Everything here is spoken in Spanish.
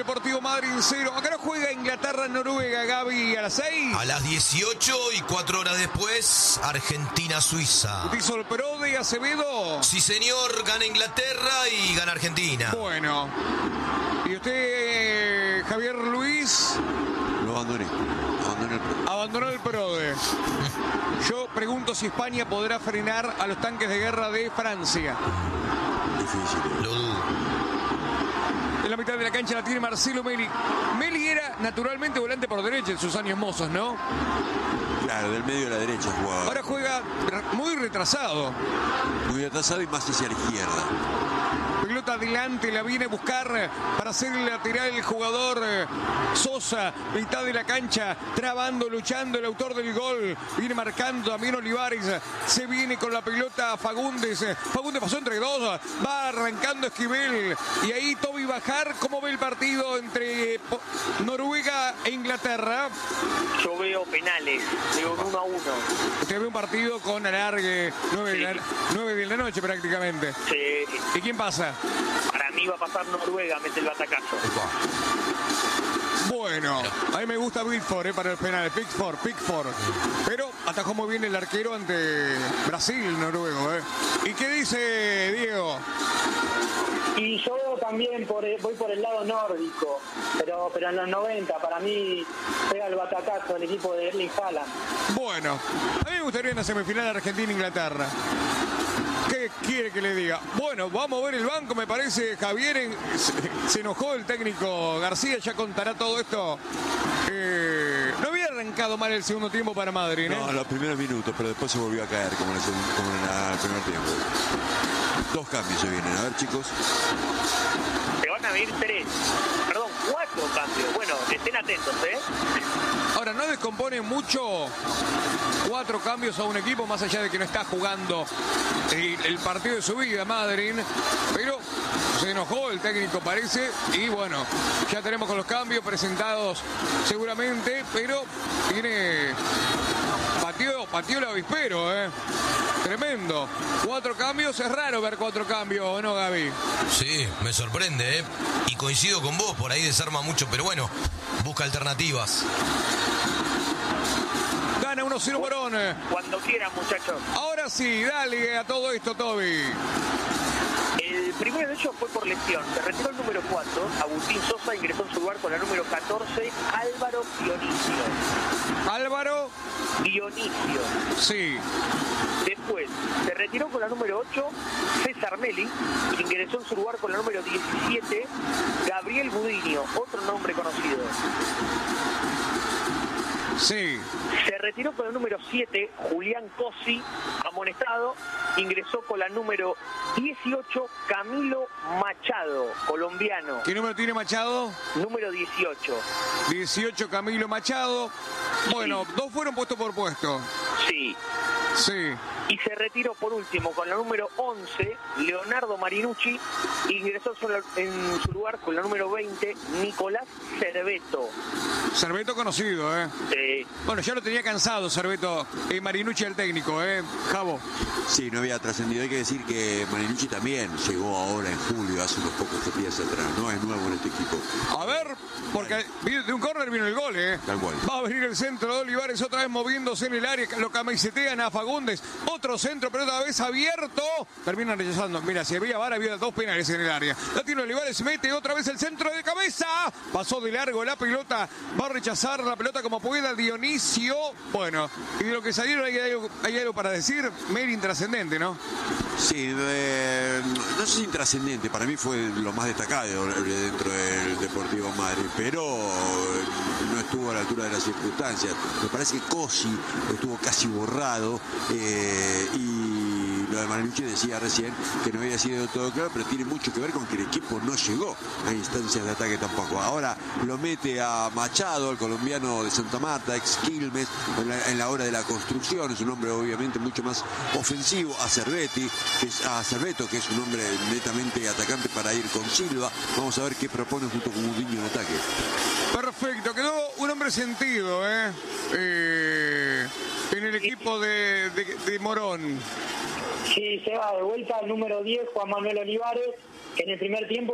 Deportivo Madrid 0. Acá no juega Inglaterra-Noruega, Gaby, a las 6. A las 18 y 4 horas después, Argentina-Suiza. ¿Hizo el pro de Acevedo? Sí, señor, gana Inglaterra y gana Argentina. Bueno. ¿Y usted, Javier Luis? Lo abandoné. Abandonó el PRODE. Yo pregunto si España podrá frenar a los tanques de guerra de Francia. Difícil. Lo dudo. En la mitad de la cancha la tiene Marcelo Meli. Meli era naturalmente volante por derecha en sus años mozos, ¿no? Claro, del medio a la derecha jugaba. Ahora juega muy retrasado. Muy atrasado y más hacia la izquierda. Pelota adelante, la viene a buscar para hacer el lateral el jugador Sosa, mitad de la cancha, trabando, luchando el autor del gol, viene marcando también Olivares, se viene con la pelota Fagundes, Fagundes pasó entre dos, va arrancando Esquivel, y ahí Toby Bajar. ¿Cómo ve el partido entre Noruega e Inglaterra? Yo veo penales, veo 1-1. Usted ve un partido con alargue, 9 de la noche prácticamente. Sí. ¿Y quién pasa? Para mí va a pasar Noruega, mete el batacazo. Bueno, a mí me gusta Pickford para el penal, Pickford. Pero atajó muy bien el arquero ante Brasil, noruego. ¿Y qué dice Diego? Y yo también voy por el lado nórdico, pero en los 90 para mí pega el batacazo el equipo de Erling Haaland. Bueno, a mí me gustaría una semifinal Argentina-Inglaterra. ¿Qué quiere que le diga? Bueno, vamos a ver el banco, me parece. Javier se enojó el técnico García, ya contará todo esto. No había arrancado mal el segundo tiempo para Madrid, ¿eh? No, los primeros minutos, pero después se volvió a caer como en el primer tiempo. 2 cambios se vienen. A ver, chicos. Se van a venir 4 cambios. Bueno, estén atentos, ¿eh? Ahora, no descompone mucho 4 cambios a un equipo, más allá de que no está jugando el partido de su vida, Madrid, pero se enojó el técnico, parece, y bueno, ya tenemos con los cambios presentados seguramente, pero tiene pateó el avispero, tremendo. 4 cambios, es raro ver 4 cambios, ¿no, Gaby? Sí, me sorprende, y coincido con vos, por ahí desarma mucho, pero bueno, busca alternativas. Gana 1-0 Morón. Cuando quieran, muchachos. Ahora sí, dale a todo esto, Toby. El primero de ellos fue por lesión. Se retiró el número 4. Agustín Sosa ingresó en su lugar con el número 14. Álvaro Dionisio. Álvaro Dionisio. Sí. Después se retiró con la número 8 César Meli. Ingresó en su lugar con la número 17 Gabriel Budinio, otro nombre conocido. Sí. Se retiró con el número 7 Julián Cosi, amonestado. Ingresó con la número 18 Camilo Machado, colombiano. ¿Qué número tiene Machado? Número 18. 18 Camilo Machado. Bueno, 2 fueron puesto por puesto. Sí. Sí. Y se retiró por último con la número 11 Leonardo Marinucci. Ingresó en su lugar con la número 20 Nicolás Cerveto. Cerveto conocido, Sí. Bueno, ya lo tenía cansado Cerveto. Marinucci el técnico, Javo. Sí, no había trascendido. Hay que decir que Marinucci también llegó ahora en julio, hace unos pocos días atrás. No es nuevo en este equipo. A ver, porque de un córner vino el gol, Tal cual. Va a venir el centro de Olivares otra vez moviéndose en el área. Lo camisetean a Fagundes. Otro centro, pero otra vez abierto. Terminan rechazando. Mira, si había VAR, había 2 penales en el área. La tiene Olivares, mete otra vez el centro de cabeza. Pasó de largo la pelota. Va a rechazar la pelota como pueda Dionisio. Bueno, y de lo que salieron hay algo para decir. Medio intrascendente, ¿no? Sí, no sé si intrascendente. Para mí fue lo más destacado dentro del Deportivo Madrid, pero no estuvo a la altura de las circunstancias. Me parece que Cosi estuvo casi borrado y lo de Marinucci decía recién que no había sido todo claro, pero tiene mucho que ver con que el equipo no llegó a instancias de ataque tampoco. Ahora lo mete a Machado, el colombiano de Santa Marta, ex Quilmes, en la hora de la construcción. Es un hombre obviamente mucho más ofensivo. A Cerveto, que es un hombre netamente atacante para ir con Silva. Vamos a ver qué propone junto con Budinio en ataque. Perfecto, quedó un hombre sentido, en el equipo de Morón. Sí, se va de vuelta el número 10 Juan Manuel Olivares, que en el primer tiempo